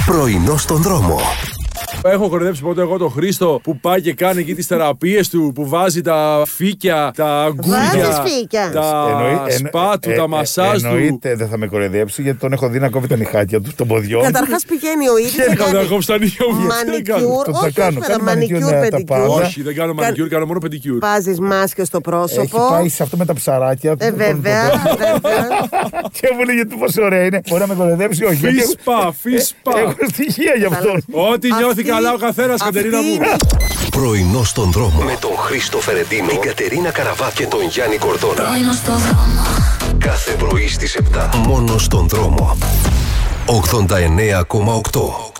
Πρωινό στον δρόμο. Έχω κοροϊδέψει ποτέ εγώ τον Χρήστο που πάει και κάνει εκεί τις θεραπείες του, που βάζει τα φύκια, τα αγκούρια, τα σπα του, τα μασάζ του. Εννοείται δεν θα με κοροϊδέψει, γιατί τον έχω δει να κόβει τα νυχάκια του των ποδιών. Καταρχάς πηγαίνει ο ίδιος. Και να κόψει τα νύχια μου. Μανικιούρ, όχι κάνω μανικιούρ, πεντικιούρ. Όχι, δεν κάνω μανικιούρ, κάνω μόνο πεντικιούρ. Βάζεις μάσκες στο πρόσωπο. Έχει πάει σε αυτό με τα ψαράκια. Βέβαια. Και μου λέει γιατί πόσο ωραία είναι. Μπορεί να με κοροϊδέψει, όχι. Φυσπα. Έχω στοιχεία γι' αυτόν. Ό,τι νιώθει καλά ο καθένας, Κατερίνα μου. Πρωινό στον δρόμο. Με τον Χρήστο Φερεντίνο, την Κατερίνα Καραβά και τον Γιάννη Κορδόνα. Πρωινό στον δρόμο. Κάθε πρωί στις 7. Μόνο στον δρόμο. 89,8.